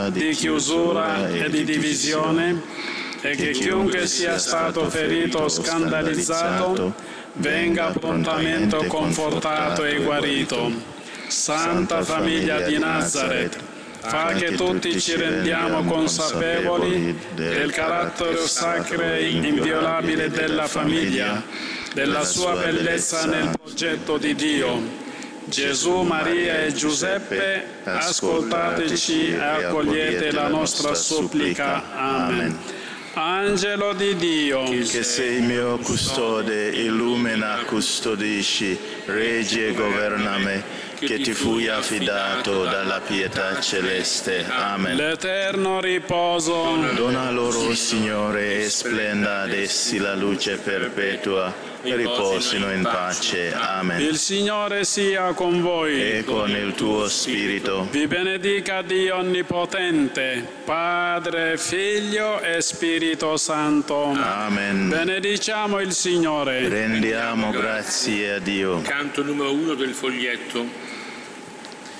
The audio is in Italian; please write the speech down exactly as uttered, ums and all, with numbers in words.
di chiusura e di divisione, e che chiunque sia stato ferito o scandalizzato venga prontamente confortato e guarito. Santa Famiglia di Nazareth, fa che tutti ci rendiamo consapevoli del carattere sacro e inviolabile della famiglia, della sua bellezza nel progetto di Dio. Gesù, Maria e Giuseppe, ascoltateci e accogliete la nostra supplica. Amen. Angelo di Dio, che sei mio custode, illumina, custodisci, reggi e governa me, che ti fui affidato dalla pietà celeste. Amen. L'eterno riposo Dona loro, Signore, e splenda ad essi la luce perpetua. Riposino in pace. Amen. Il Signore sia con voi. E con il tuo spirito. Vi benedica Dio Onnipotente, Padre, Figlio e Spirito Santo. Amen. Benediciamo il Signore. Rendiamo grazie a Dio. Canto numero uno del foglietto.